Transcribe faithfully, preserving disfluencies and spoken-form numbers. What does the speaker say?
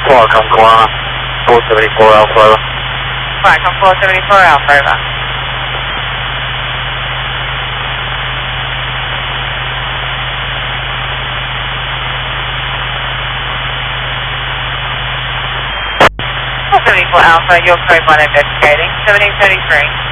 Qualcomm Kalana, four seventy-four Alpha Over. Qualcomm four seventy-four Alpha Over. four seventy-four Alpha, your code one investigating, seventeen thirty-three.